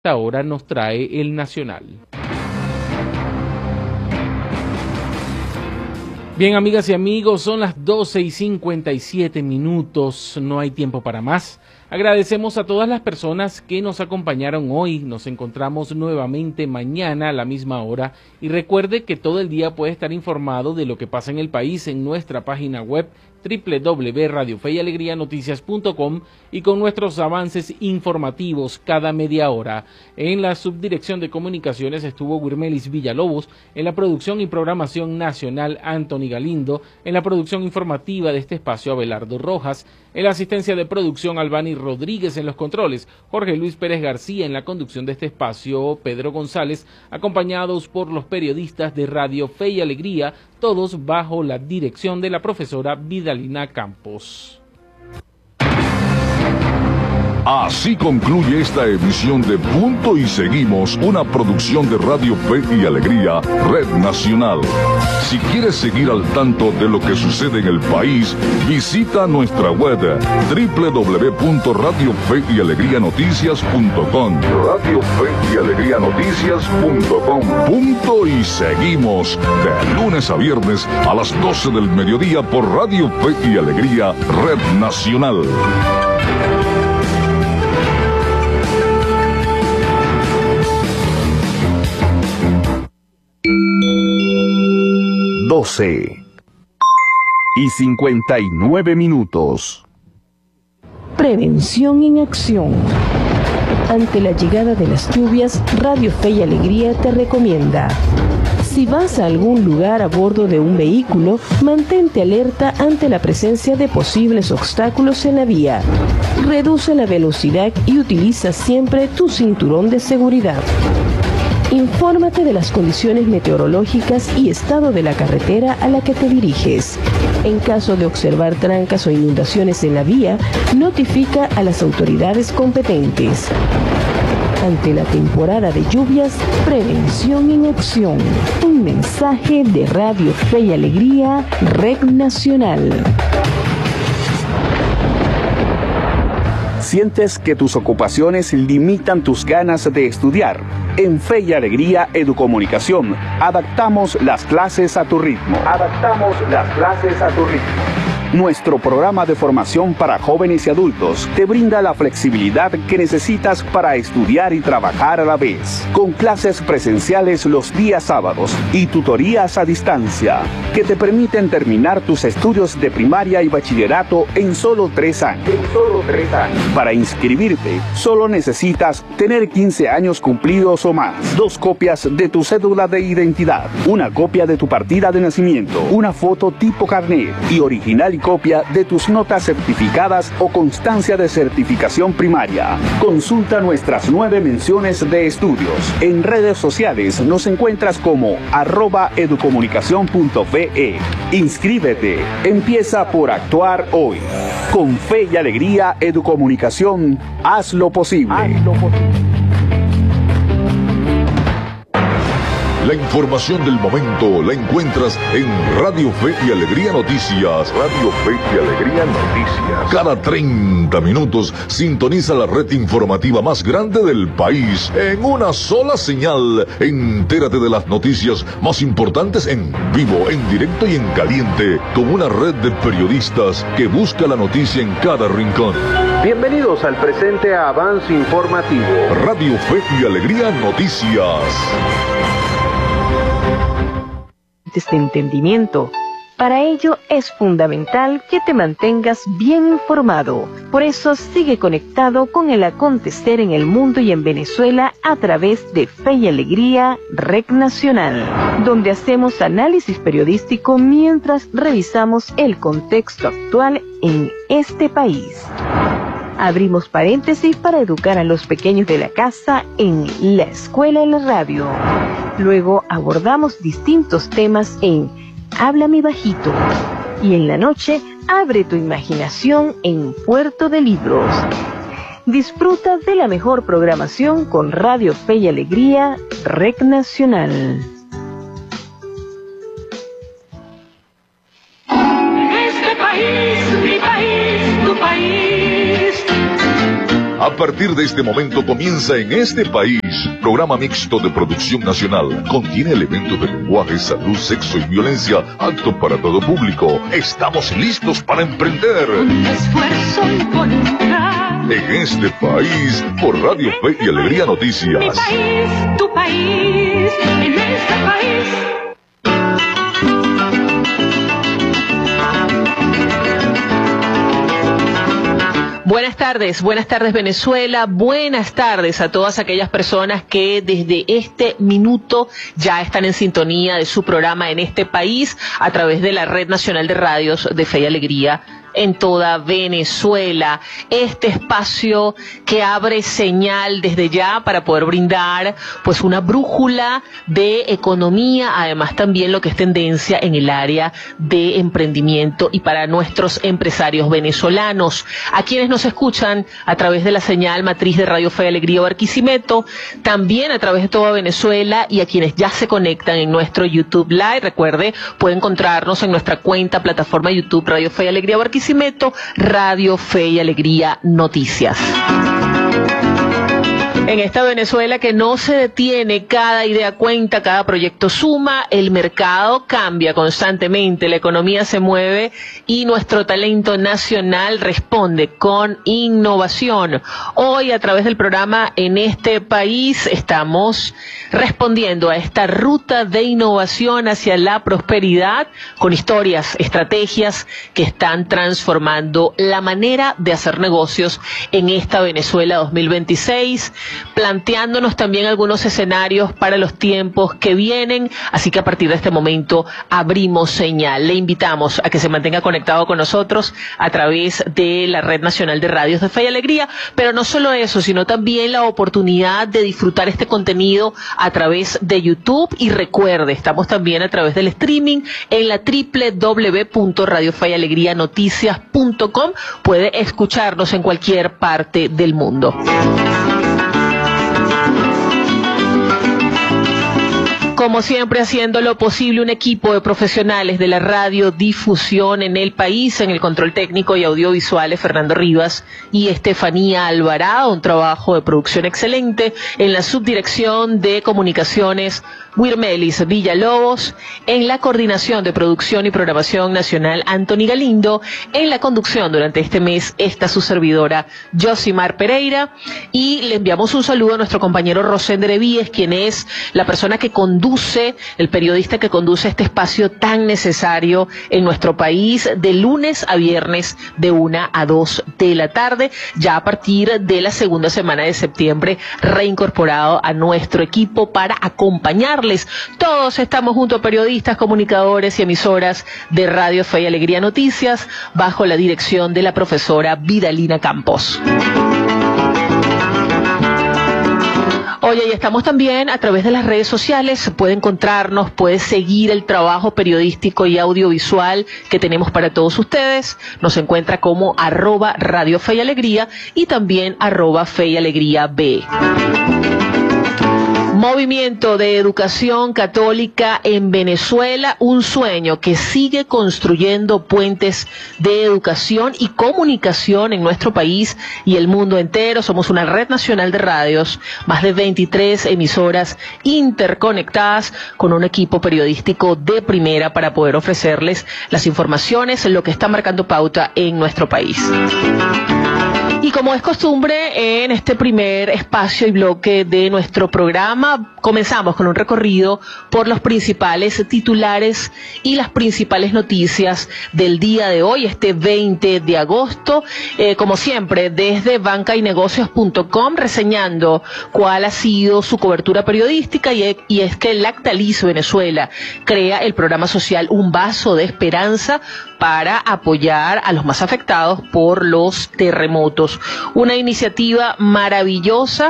ahora nos trae el Nacional. Bien, amigas y amigos, son las 12:57, no hay tiempo para más. Agradecemos a todas las personas que nos acompañaron hoy. Nos encontramos nuevamente mañana a la misma hora y recuerde que todo el día puede estar informado de lo que pasa en el país en nuestra página web www.radiofeyalegrianoticias.com y con nuestros avances informativos cada media hora. En la subdirección de comunicaciones estuvo Wirmelis Villalobos, en la producción y programación nacional Anthony Galindo, en la producción informativa de este espacio Abelardo Rojas, en la asistencia de producción Albani Rodríguez, en los controles Jorge Luis Pérez García, en la conducción de este espacio Pedro González, acompañados por los periodistas de Radio Fe y Alegría, todos bajo la dirección de la profesora Vidalina Campos. Así concluye esta edición de Punto y Seguimos, una producción de Radio Fe y Alegría, Red Nacional. Si quieres seguir al tanto de lo que sucede en el país, visita nuestra web www.radiofeyalegrianoticias.com. Radio Fe y Alegrianoticias.com. Punto y Seguimos, de lunes a viernes a las 12 del mediodía por Radio Fe y Alegría, Red Nacional. Y 59 minutos. Prevención en acción. Ante la llegada de las lluvias, Radio Fe y Alegría te recomienda: si vas a algún lugar a bordo de un vehículo, mantente alerta ante la presencia de posibles obstáculos en la vía. Reduce la velocidad y utiliza siempre tu cinturón de seguridad. Infórmate de las condiciones meteorológicas y estado de la carretera a la que te diriges. En caso de observar trancas o inundaciones en la vía, notifica a las autoridades competentes. Ante la temporada de lluvias, prevención en acción. Un mensaje de Radio Fe y Alegría, Red Nacional. ¿Sientes que tus ocupaciones limitan tus ganas de estudiar? En Fe y Alegría Educomunicación, adaptamos las clases a tu ritmo. Nuestro programa de formación para jóvenes y adultos te brinda la flexibilidad que necesitas para estudiar y trabajar a la vez, con clases presenciales los días sábados y tutorías a distancia, que te permiten terminar tus estudios de primaria y bachillerato en solo 3 años. Para inscribirte, solo necesitas tener 15 años cumplidos o más, 2 copias de tu cédula de identidad, una copia de tu partida de nacimiento, una foto tipo carnet y original y copia de tus notas certificadas o constancia de certificación primaria. Consulta nuestras 9 menciones de estudios. En redes sociales nos encuentras como @educomunicacion.fe. Inscríbete. Empieza por actuar hoy. Con Fe y Alegría Educomunicación, haz lo posible. La información del momento la encuentras en Radio Fe y Alegría Noticias. Radio Fe y Alegría Noticias. Cada 30 minutos sintoniza la red informativa más grande del país en una sola señal. Entérate de las noticias más importantes en vivo, en directo y en caliente, con una red de periodistas que busca la noticia en cada rincón. Bienvenidos al presente avance informativo. Radio Fe y Alegría Noticias. De entendimiento. Para ello es fundamental que te mantengas bien informado. Por eso sigue conectado con el acontecer en el mundo y en Venezuela a través de Fe y Alegría, Red Nacional, donde hacemos análisis periodístico mientras revisamos el contexto actual en este país. Abrimos paréntesis para educar a los pequeños de la casa en la escuela y la radio. Luego abordamos distintos temas en Háblame Bajito. Y en la noche, abre tu imaginación en Puerto de Libros. Disfruta de la mejor programación con Radio Fe y Alegría, Red Nacional. Este país, mi país, tu país. A partir de este momento comienza En este País, programa mixto de producción nacional. Contiene elementos de lenguaje, salud, sexo y violencia, apto para todo público. Estamos listos para emprender. Con esfuerzo y voluntad. En este país, por Radio Fe y Alegría Noticias. Mi país, tu país, en este país. Buenas tardes Venezuela, buenas tardes a todas aquellas personas que desde este minuto ya están en sintonía de su programa En este País a través de la Red Nacional de Radios de Fe y Alegría en toda Venezuela. Este espacio que abre señal desde ya para poder brindar pues una brújula de economía, además también lo que es tendencia en el área de emprendimiento y para nuestros empresarios venezolanos. A quienes nos escuchan a través de la señal matriz de Radio Fe y Alegría Barquisimeto, también a través de toda Venezuela, y a quienes ya se conectan en nuestro YouTube Live. Recuerde, puede encontrarnos en nuestra cuenta plataforma YouTube Radio Fe y Alegría Barquisimeto, Radio Fe y Alegría Noticias. En esta Venezuela que no se detiene, cada idea cuenta, cada proyecto suma, el mercado cambia constantemente, la economía se mueve y nuestro talento nacional responde con innovación. Hoy, a través del programa En este País, estamos respondiendo a esta ruta de innovación hacia la prosperidad con historias, estrategias que están transformando la manera de hacer negocios en esta Venezuela 2026. Planteándonos también algunos escenarios para los tiempos que vienen, así que a partir de este momento abrimos señal. Le invitamos a que se mantenga conectado con nosotros a través de la Red Nacional de Radios de Fe y Alegría, pero no solo eso, sino también la oportunidad de disfrutar este contenido a través de YouTube. Y recuerde, estamos también a través del streaming en la www.radiofeyalegrianoticias.com. Puede escucharnos en cualquier parte del mundo. Como siempre, haciendo lo posible, un equipo de profesionales de la radiodifusión en el país, en el control técnico y audiovisuales, Fernando Rivas y Estefanía Alvarado, un trabajo de producción excelente, en la subdirección de comunicaciones, Wirmelis Villalobos, en la coordinación de producción y programación nacional, Anthony Galindo, en la conducción durante este mes, esta su servidora, Josimar Pereira, y le enviamos un saludo a nuestro compañero Rosender Evíes, quien es la persona que conduce, el periodista que conduce este espacio tan necesario en nuestro país, de lunes a viernes de 1 a 2 de la tarde, ya a partir de la segunda semana de septiembre, reincorporado a nuestro equipo para acompañarles. Todos estamos junto a periodistas, comunicadores y emisoras de Radio Fe y Alegría Noticias, bajo la dirección de la profesora Vidalina Campos. Oye, y estamos también a través de las redes sociales, puede encontrarnos, puede seguir el trabajo periodístico y audiovisual que tenemos para todos ustedes. Nos encuentra como @Radio Fe y Alegría y también @Fe y Alegría B. Movimiento de Educación Católica en Venezuela, un sueño que sigue construyendo puentes de educación y comunicación en nuestro país y el mundo entero. Somos una red nacional de radios, más de 23 emisoras interconectadas con un equipo periodístico de primera para poder ofrecerles las informaciones, lo que está marcando pauta en nuestro país. Y como es costumbre, en este primer espacio y bloque de nuestro programa, comenzamos con un recorrido por los principales titulares y las principales noticias del día de hoy, este 20 de agosto, como siempre, desde bancaynegocios.com, reseñando cuál ha sido su cobertura periodística, y es que Lactalis Venezuela crea el programa social Un Vaso de Esperanza para apoyar a los más afectados por los terremotos. Una iniciativa maravillosa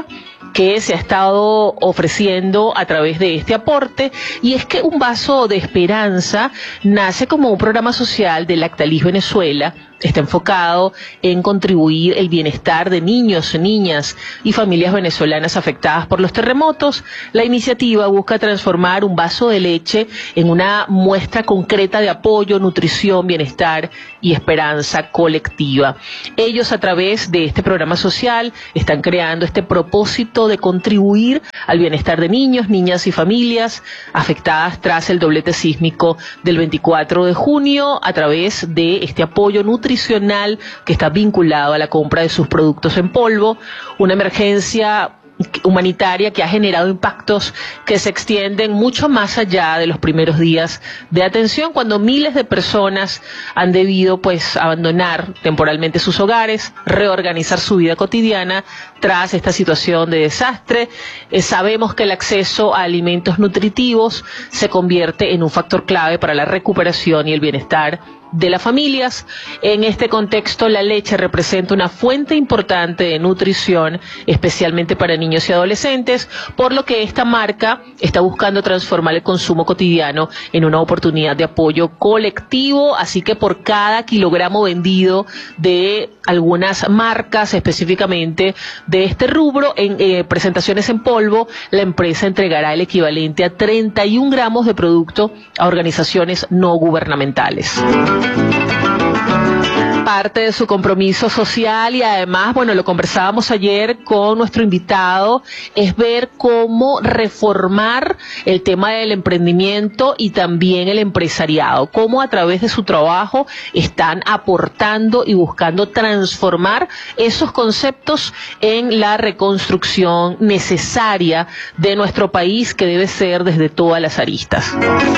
que se ha estado ofreciendo a través de este aporte, y es que Un Vaso de Esperanza nace como un programa social de Lactalis Venezuela. Está enfocado en contribuir el bienestar de niños, niñas y familias venezolanas afectadas por los terremotos. La iniciativa busca transformar un vaso de leche en una muestra concreta de apoyo, nutrición, bienestar y esperanza colectiva. Ellos, a través de este programa social, están creando este propósito de contribuir al bienestar de niños, niñas y familias afectadas tras el doblete sísmico del 24 de junio a través de este apoyo nutricional que está vinculado a la compra de sus productos en polvo, una emergencia humanitaria que ha generado impactos que se extienden mucho más allá de los primeros días de atención, cuando miles de personas han debido abandonar temporalmente sus hogares, reorganizar su vida cotidiana tras esta situación de desastre. Sabemos que el acceso a alimentos nutritivos se convierte en un factor clave para la recuperación y el bienestar de las familias. En este contexto, la leche representa una fuente importante de nutrición, especialmente para niños y adolescentes, por lo que esta marca está buscando transformar el consumo cotidiano en una oportunidad de apoyo colectivo. Así que por cada kilogramo vendido de algunas marcas, específicamente de este rubro, en presentaciones en polvo, la empresa entregará el equivalente a 31 gramos de producto a organizaciones no gubernamentales. Parte de su compromiso social, y además, lo conversábamos ayer con nuestro invitado, es ver cómo reformar el tema del emprendimiento y también el empresariado, cómo a través de su trabajo están aportando y buscando transformar esos conceptos en la reconstrucción necesaria de nuestro país, que debe ser desde todas las aristas.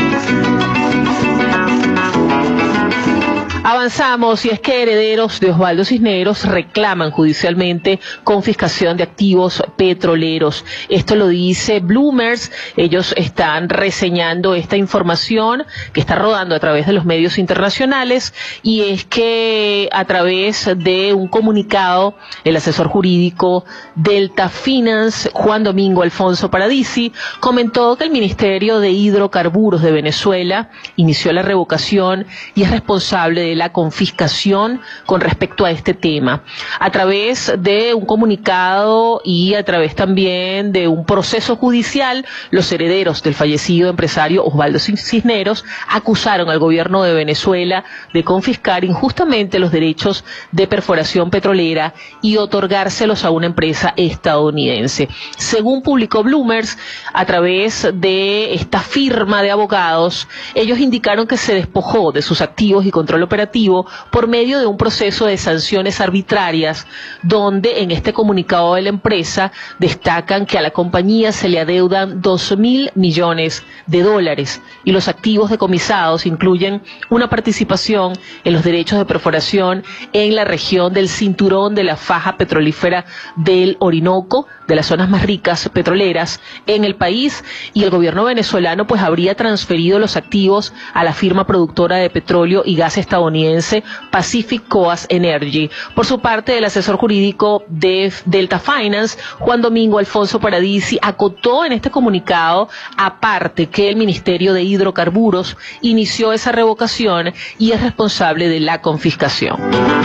Avanzamos, y es que herederos de Osvaldo Cisneros reclaman judicialmente confiscación de activos petroleros. Esto lo dice Bloomers. Ellos están reseñando esta información que está rodando a través de los medios internacionales, y es que a través de un comunicado, el asesor jurídico Delta Finance, Juan Domingo Alfonso Paradisi, comentó que el Ministerio de Hidrocarburos de Venezuela inició la revocación y es responsable de la confiscación con respecto a este tema. A través de un comunicado y a través también de un proceso judicial, los herederos del fallecido empresario Osvaldo Cisneros acusaron al gobierno de Venezuela de confiscar injustamente los derechos de perforación petrolera y otorgárselos a una empresa estadounidense. Según publicó Bloomers, a través de esta firma de abogados, ellos indicaron que se despojó de sus activos y control operativo por medio de un proceso de sanciones arbitrarias, donde en este comunicado de la empresa destacan que a la compañía se le adeudan $2.000 millones y los activos decomisados incluyen una participación en los derechos de perforación en la región del cinturón de la faja petrolífera del Orinoco, de las zonas más ricas petroleras en el país, y el gobierno venezolano habría transferido los activos a la firma productora de petróleo y gas estadounidense Pacific Coast Energy. Por su parte, el asesor jurídico de Delta Finance, Juan Domingo Alfonso Paradisi, acotó en este comunicado, aparte, que el Ministerio de Hidrocarburos inició esa revocación y es responsable de la confiscación.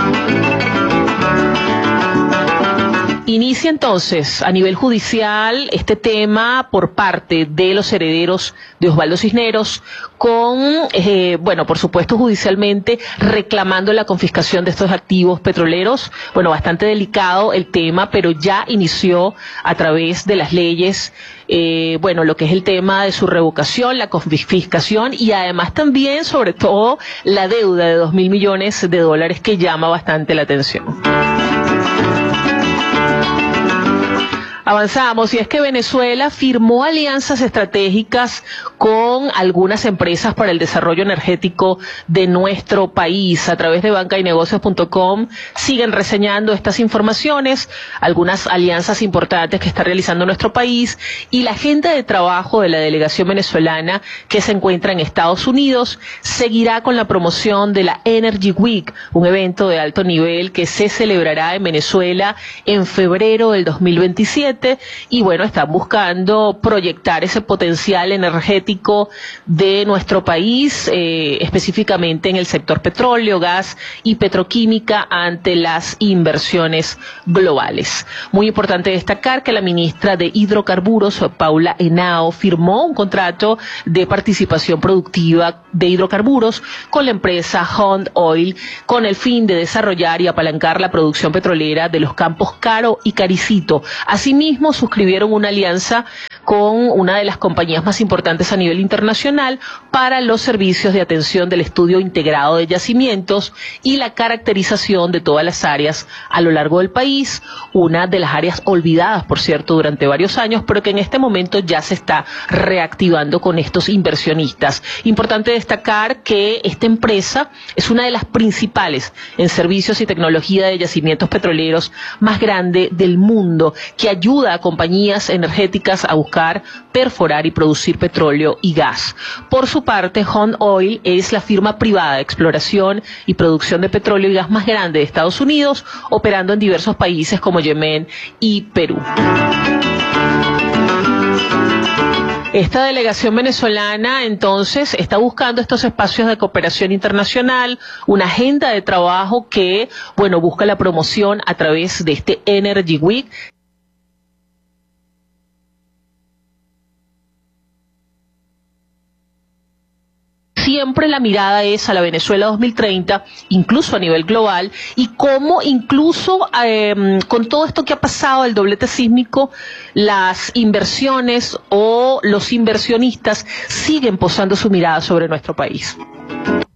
Inicia entonces a nivel judicial este tema por parte de los herederos de Osvaldo Cisneros, con, por supuesto, judicialmente reclamando la confiscación de estos activos petroleros. Bastante delicado el tema, pero ya inició a través de las leyes, lo que es el tema de su revocación, la confiscación, y además también, sobre todo, la deuda de $2.000 millones que llama bastante la atención. Avanzamos, y es que Venezuela firmó alianzas estratégicas con algunas empresas para el desarrollo energético de nuestro país. A través de bancaynegocios.com siguen reseñando estas informaciones, algunas alianzas importantes que está realizando nuestro país, y la agenda de trabajo de la delegación venezolana que se encuentra en Estados Unidos seguirá con la promoción de la Energy Week, un evento de alto nivel que se celebrará en Venezuela en febrero del 2027. 2017 y bueno, están buscando proyectar ese potencial energético de nuestro país, específicamente en el sector petróleo, gas y petroquímica ante las inversiones globales. Muy importante destacar que la ministra de Hidrocarburos, Paula Henao, firmó un contrato de participación productiva de hidrocarburos con la empresa Hunt Oil con el fin de desarrollar y apalancar la producción petrolera de los campos Caro y Caricito. Asimismo, suscribieron una alianza con una de las compañías más importantes a nivel internacional para los servicios de atención del estudio integrado de yacimientos y la caracterización de todas las áreas a lo largo del país, una de las áreas olvidadas, por cierto, durante varios años, pero que en este momento ya se está reactivando con estos inversionistas. Importante destacar que esta empresa es una de las principales en servicios y tecnología de yacimientos petroleros más grande del mundo, que ayuda a compañías energéticas a buscar, perforar y producir petróleo y gas. Por su parte, Hunt Oil es la firma privada de exploración y producción de petróleo y gas más grande de Estados Unidos, operando en diversos países como Yemen y Perú. Esta delegación venezolana entonces está buscando estos espacios de cooperación internacional, una agenda de trabajo que, bueno, busca la promoción a través de este Energy Week. Siempre la mirada es a la Venezuela 2030, incluso a nivel global, y cómo incluso con todo esto que ha pasado, el doblete sísmico, las inversiones o los inversionistas siguen posando su mirada sobre nuestro país.